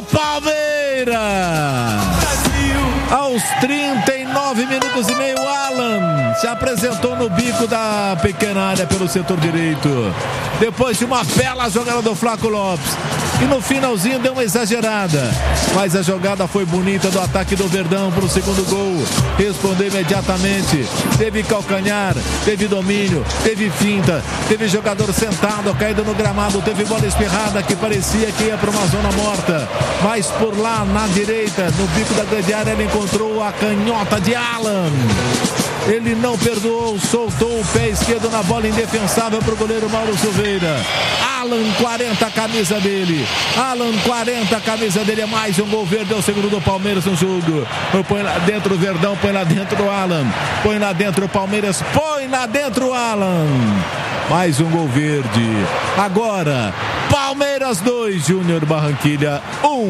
Palmeiras. Aos 39 minutos e meio, Alan se apresentou no bico da pequena área pelo setor direito. Depois de uma bela jogada do Flaco Lopes. E no finalzinho deu uma exagerada. Mas a jogada foi bonita do ataque do Verdão para o segundo gol. Respondeu imediatamente. Teve calcanhar, teve domínio, teve finta, teve jogador sentado, caído no gramado, teve bola espirrada que parecia que ia para uma zona morta. Mas por lá, na direita, no bico da grande área, ele encontrou a canhota de Alan. Ele não perdoou, soltou o pé esquerdo na bola indefensável para o goleiro Mauro Silveira. Alan, 40 a camisa dele. Alan, 40 a camisa dele. É mais um gol verde, é o segundo do Palmeiras no jogo. Põe lá dentro o Verdão, põe lá dentro o Alan. Põe lá dentro o Palmeiras, põe lá dentro o Alan. Mais um gol verde. Agora, Palmeiras 2, Júnior Barranquilla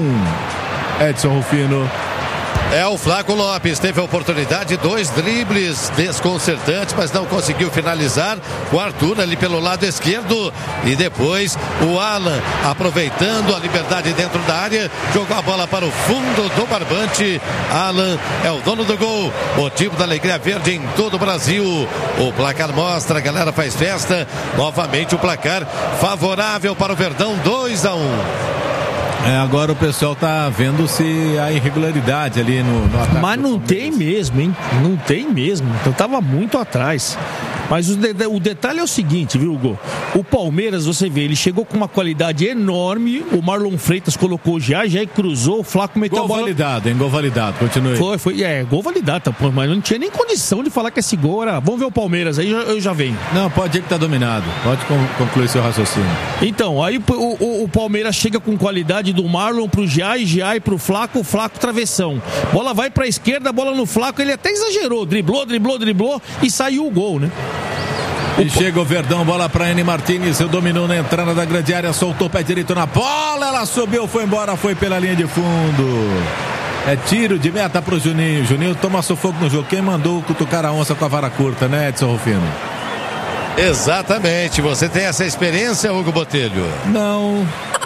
1. Edson Rufino. É o Flaco Lopes, teve a oportunidade, 2 dribles desconcertantes, mas não conseguiu finalizar. O Arthur ali pelo lado esquerdo e depois o Alan aproveitando a liberdade dentro da área, jogou a bola para o fundo do barbante. Alan é o dono do gol, motivo da alegria verde em todo o Brasil. O placar mostra, a galera faz festa, novamente o placar favorável para o Verdão, 2-1. Agora o pessoal tá vendo se a irregularidade ali no ataque. Mas não tem mesmo, hein? Não tem mesmo. Então tava muito atrás. Mas o detalhe é o seguinte, viu, Hugo? O Palmeiras, você vê, ele chegou com uma qualidade enorme. O Marlon Freitas colocou já cruzou. O Flaco meteu a bola. Gol validado, continue. Foi, gol validado, mas não tinha nem condição de falar que esse gol era. Vamos ver o Palmeiras, aí eu já venho. Não, pode ir que tá dominado. Pode concluir seu raciocínio. Então, aí o Palmeiras chega com qualidade do Marlon pro Giai pro Flaco, travessão. Bola vai pra esquerda, bola no Flaco, ele até exagerou, driblou e saiu o gol, né? E chega o Verdão, bola para N. Martínez, dominou na entrada da grande área, soltou o pé direito na bola, ela subiu, foi embora, foi pela linha de fundo. É tiro de meta pro Juninho. Juninho toma sufoco no jogo. Quem mandou cutucar a onça com a vara curta, né, Edson Rufino? Exatamente, você tem essa experiência, Hugo Botelho? Não.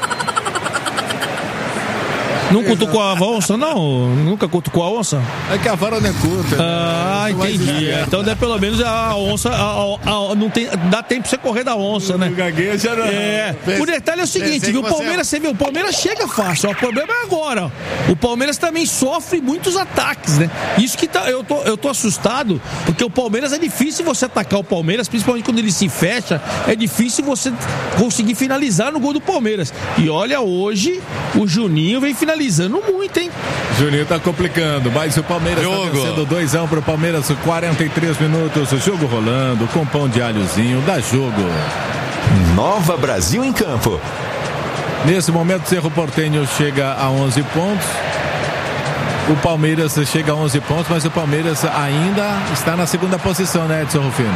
Não cutucou a onça, não? Nunca cutucou a onça? É que a vara não é curta. Ah, né? Entendi. Então, pelo menos a onça, não tem, dá tempo pra você correr da onça, né? Gagueja não. O detalhe é o seguinte, viu? O Palmeiras, você vê, o Palmeiras chega fácil. O problema é agora. O Palmeiras também sofre muitos ataques, né? Isso que eu tô assustado, porque o Palmeiras é difícil você atacar o Palmeiras, principalmente quando ele se fecha, é difícil você conseguir finalizar no gol do Palmeiras. E olha, hoje o Juninho vem finalizando muito, hein? Juninho tá complicando, mas o Palmeiras tá vencendo 2-1 pro Palmeiras, 43 minutos, o jogo rolando, com pão de alhozinho, dá jogo. Nova Brasil em campo. Nesse momento, Cerro Porteño chega a 11 pontos. O Palmeiras chega a 11 pontos, mas o Palmeiras ainda está na segunda posição, né, Edson Rufino?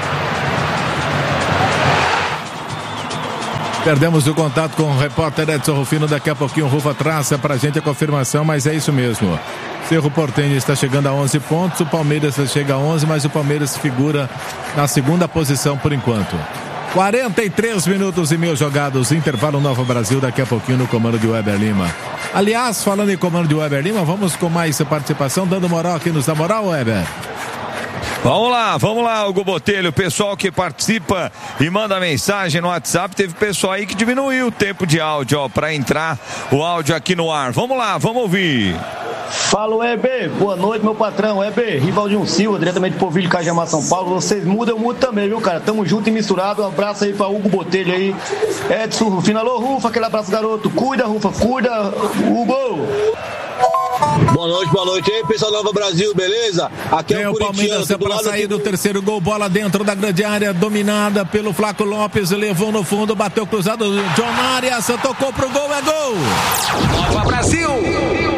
Perdemos o contato com o repórter Edson Rufino. Daqui a pouquinho o Rufa traça pra gente a confirmação, mas é isso mesmo. Cerro Porteño está chegando a 11 pontos, o Palmeiras chega a 11, mas o Palmeiras figura na segunda posição por enquanto. 43 minutos e meio jogados, intervalo Nova Brasil, daqui a pouquinho no comando de Weber Lima. Aliás, falando em comando de Weber Lima, vamos com mais participação, dando moral aqui nos dá moral, Weber. Vamos lá, Hugo Botelho, o pessoal que participa e manda mensagem no WhatsApp, teve pessoal aí que diminuiu o tempo de áudio, para entrar o áudio aqui no ar. Vamos lá, vamos ouvir. Fala, Weber, boa noite, meu patrão, Weber, Rivaldinho Silva, diretamente de Povilho, Cajamar, São Paulo. Vocês mudam, eu mudo também, viu, cara? Tamo junto e misturado. Um abraço aí pra Hugo Botelho aí, Edson Rufino. Alô, Rufa, aquele abraço, garoto. Cuida, Rufa, cuida, Hugo. Boa noite aí, pessoal do Nova Brasil, beleza? Aqui é o Palmeiras para sair do terceiro gol, bola dentro da grande área, dominada pelo Flaco Lopes, levou no fundo, bateu cruzado, John Arias, tocou pro gol, é gol! Nova Brasil!